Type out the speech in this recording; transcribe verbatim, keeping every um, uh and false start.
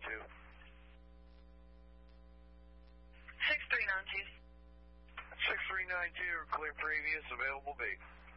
two. six three nine two. six three nine two, clear previous, available B.